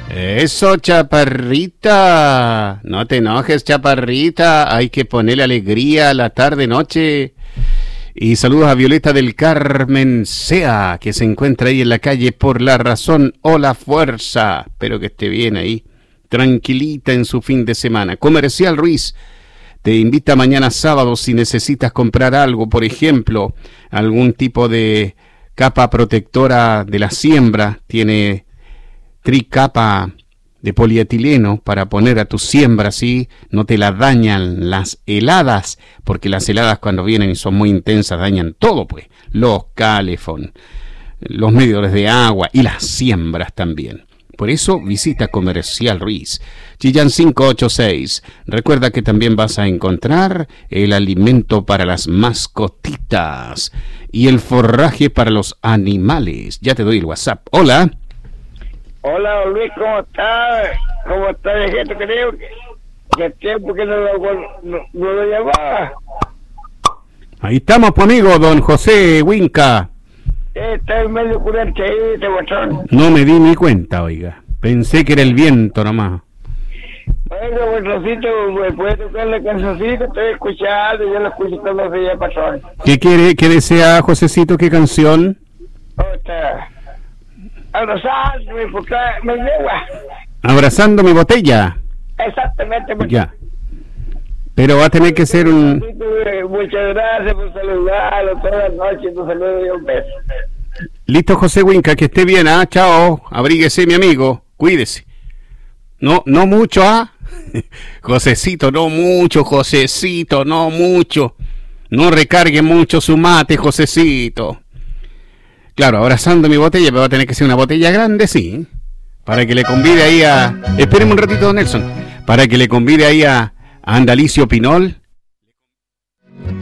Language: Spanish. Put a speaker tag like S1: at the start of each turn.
S1: Eso, chaparrita. No te enojes, chaparrita. Hay que ponerle alegría a la tarde-noche. Y saludos a Violeta del Carmen Sea, que se encuentra ahí en la calle Por la Razón o la Fuerza. Espero que esté bien ahí, tranquilita en su fin de semana. Comercial Ruiz te invita mañana sábado si necesitas comprar algo, por ejemplo, algún tipo de capa protectora de la siembra. Tiene tricapa de polietileno para poner a tu siembra así no te la dañan las heladas, porque las heladas cuando vienen y son muy intensas dañan todo, pues, los calefón, los medidores de agua y las siembras también. Por eso visita Comercial Ruiz, Chillán 586. Recuerda que también vas a encontrar el alimento para las mascotitas y el forraje para los animales. Ya te doy el WhatsApp. Hola.
S2: Hola, Luis, ¿cómo estás? ¿Cómo estás, gente? Creo que tiempo que no lo llamaba.
S1: Ahí estamos, pues, amigo, don José Winca.
S2: Está en medio curante ahí, este botón.
S1: No me di ni cuenta, oiga. Pensé que era el viento nomás.
S2: Oiga, botoncito, ¿me puede tocar la cancioncita? Estoy escuchando, yo la escucho todos los días, patrón.
S1: ¿Qué quiere, qué desea, Josecito? ¿Qué canción?
S2: Otra. Abrazarme, porque me lleva.
S1: Abrazando mi botella.
S2: Exactamente.
S1: Ya. Pero va a tener que ser un...
S2: Muchas gracias por saludarlo todas las noches. Un saludo y un beso.
S1: Listo, José Winca, que esté bien, ¿ah? Chao. Abríguese, mi amigo. Cuídese. No mucho, ¿ah? Josecito, no mucho, Josecito, no mucho. No recargue mucho su mate, Josecito. Claro, abrazando mi botella, pero va a tener que ser una botella grande, sí. Para que le convide ahí a... Espéreme un ratito, don Nelson. Para que le convide ahí a Andalicio Pinol